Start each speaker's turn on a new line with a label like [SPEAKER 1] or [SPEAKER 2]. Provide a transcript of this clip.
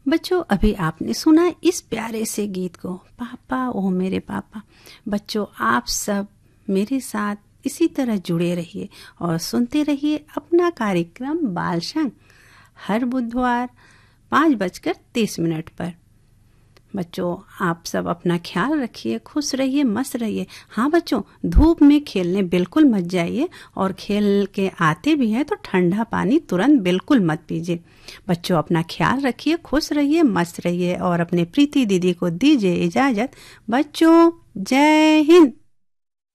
[SPEAKER 1] बच्चों, अभी आपने सुना इस प्यारे से गीत को, पापा ओ मेरे पापा। बच्चों, आप सब मेरे साथ इसी तरह जुड़े रहिए और सुनते रहिए अपना कार्यक्रम बाल संग हर बुधवार 5:30 पर। बच्चों, आप सब अपना ख्याल रखिए, खुश रहिए, मस्त रहिए। हाँ बच्चों, धूप में खेलने बिल्कुल मत जाइए और खेल के आते भी हैं तो ठंडा पानी तुरंत बिल्कुल मत पीजिए। बच्चों, अपना ख्याल रखिए, खुश रहिए, मस्त रहिए और अपने प्रीति दीदी को दीजिए इजाज़त। बच्चों, जय हिंद।